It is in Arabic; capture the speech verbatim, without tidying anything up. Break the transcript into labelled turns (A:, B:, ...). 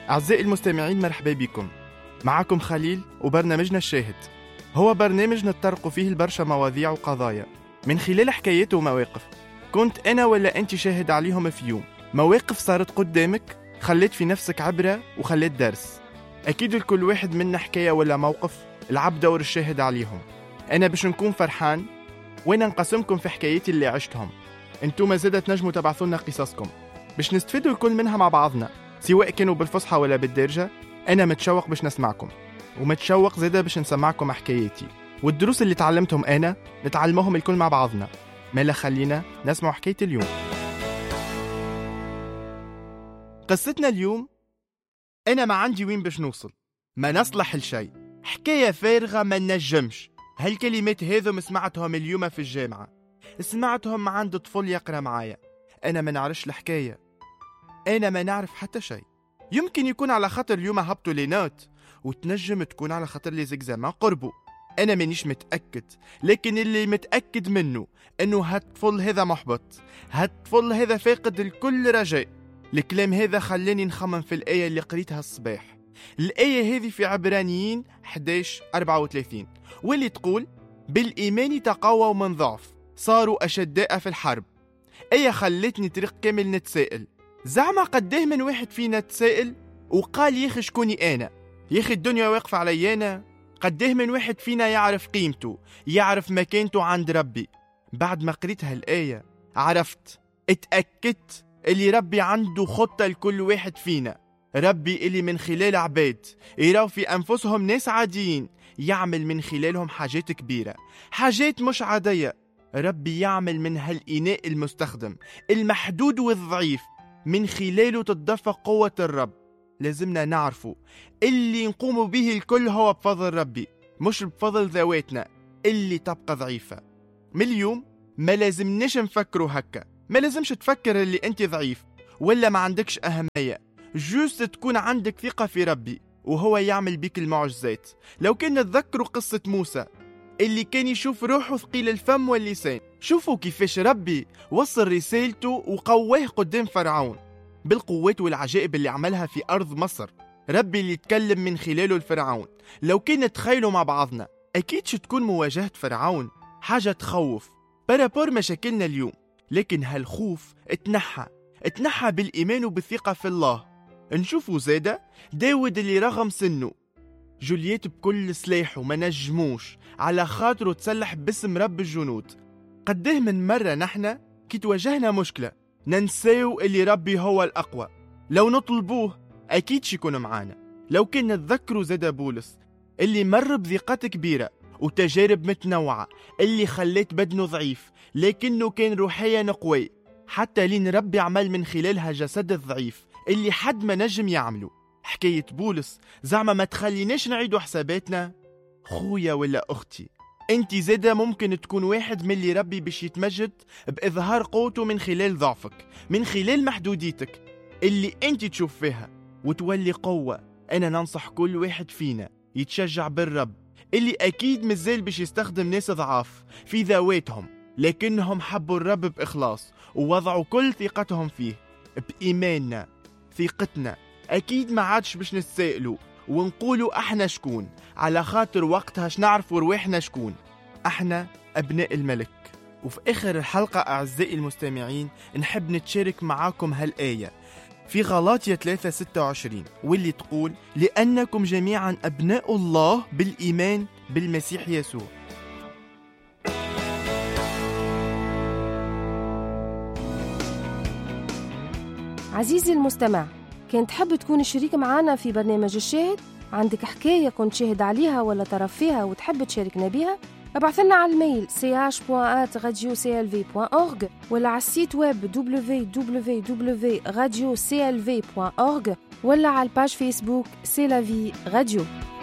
A: أعزائي المستمعين، مرحبا بكم. معكم خليل وبرنامجنا الشاهد. هو برنامج نتطرق فيه البرشا مواضيع وقضايا من خلال حكايات ومواقف كنت أنا ولا أنت شاهد عليهم في يوم. مواقف صارت قدامك خلت في نفسك عبرة وخلت درس. أكيد لكل واحد منا حكاية ولا موقف العب دور الشاهد عليهم. أنا باش نكون فرحان وأنا نقسمكم في حكاياتي اللي عشتهم. أنتم زادة تنجموا تبعثونا قصصكم باش نستفيدوا الكل منها مع بعضنا، سواء كانوا بالفصحى ولا بالدارجة. أنا متشوق باش نسمعكم، ومتشوق زادة باش نسمعكم حكاياتي والدروس اللي تعلمتهم أنا نتعلمهم الكل مع بعضنا. مالا خلينا نسمع حكاية اليوم. قصتنا اليوم أنا ما عندي وين باش نوصل، ما نصلح لشيء، حكاية فارغة ما نجمش. هالكلمات هذم سمعتهم اليوم في الجامعة، سمعتهم عند طفل يقرأ معايا. أنا ما نعرفش الحكاية، أنا ما نعرف حتى شيء. يمكن يكون على خاطر اليوم هبطوا لي نوت، وتنجم تكون على خاطر لي زكزامان قربوا. أنا مانيش متأكد، لكن اللي متأكد منه أنه هالطفل هذا محبط، هالطفل هذا فاقد الكل رجاء. الكلام هذا خلاني نخمم في الآية اللي قريتها الصباح. الآية هذه في عبرانيين إحدى عشر أربعة وثلاثين، واللي تقول: بالإيمان تقووا من ضعف صاروا أشداء في الحرب. آية خلتني طريق كامل نتسائل، زعما قديه من واحد فينا تسائل وقال ياخي شكوني أنا، ياخي الدنيا واقفة علي أنا. قديه من واحد فينا يعرف قيمته، يعرف مكانته عند ربي. بعد ما قريت هالآية عرفت، اتأكدت اللي ربي عنده خطة لكل واحد فينا. ربي اللي من خلال عباد يراو في أنفسهم ناس عاديين يعمل من خلالهم حاجات كبيرة، حاجات مش عادية. ربي يعمل من هالإناء المستخدم المحدود والضعيف، من خلاله تتدفق قوة الرب. لازمنا نعرفه اللي نقوم به الكل هو بفضل ربي، مش بفضل ذواتنا اللي تبقى ضعيفة. من اليوم ما لازمناش نفكروا هكا، ما لازمش تفكر اللي انت ضعيف ولا ما عندكش أهمية. جوست تكون عندك ثقة في ربي وهو يعمل بك المعجزات. لو كان نتذكروا قصة موسى اللي كان يشوف روحه ثقيل الفم واللسان، شوفوا كيفاش ربي وصل رسالته وقواه قدام فرعون بالقوات والعجائب اللي عملها في أرض مصر. ربي اللي يتكلم من خلاله الفرعون. لو كنا نتخيلوا مع بعضنا أكيد شتكون مواجهة فرعون حاجة تخوف بارابور مشاكلنا اليوم، لكن هالخوف اتنحى اتنحى بالإيمان وبالثقة في الله. نشوفوا زادة داود اللي رغم سنه جولييت بكل سلاحه ما نجموش على خاطره تسلح باسم رب الجنود. قديه من مرة نحنا كي تواجهنا مشكلة ننساو اللي ربي هو الأقوى، لو نطلبوه أكيد شيكون معانا. لو كنا نتذكروا زادة بولس اللي مر بضيقات كبيرة وتجارب متنوعة اللي خلت بدنه ضعيف لكنه كان روحيا قوي، حتى لين ربي عمل من خلالها جسد الضعيف اللي حد ما نجم يعمله. حكاية بولس زعما ما تخليناش نعيدوا حساباتنا. خويا ولا أختي، انت زادة ممكن تكون واحد من اللي ربي باش يتمجد بإظهار قوته من خلال ضعفك، من خلال محدوديتك اللي انت تشوف فيها وتولي قوة. أنا ننصح كل واحد فينا يتشجع بالرب اللي أكيد مازال باش يستخدم ناس ضعاف في ذواتهم، لكنهم حبوا الرب بإخلاص ووضعوا كل ثقتهم فيه. بإيماننا ثقتنا أكيد ما عادش باش نتسائلوا ونقولوا احنا شكون، على خاطر وقتها شنعرفوا رواحنا شكون. احنا أبناء الملك. وفي آخر الحلقة أعزائي المستمعين نحب نتشارك معاكم هالآية في غلاطية ثلاثة ستة وعشرين، واللي تقول: لأنكم جميعا أبناء الله بالإيمان بالمسيح يسوع.
B: عزيزي المستمع، كنت تحب تكون شريك معنا في برنامج الشاهد؟ عندك حكاية كنت شاهد عليها ولا طرف فيها وتحب تشاركنا بها؟ ابعث لنا على الميل سي اش بوان ات راديو سي ال في بوان اورغ ولا على السيت ويب دبليو دبليو دبليو بوان راديو سي ال في بوان اورغ ولا على الباج فيسبوك سي لا في راديو.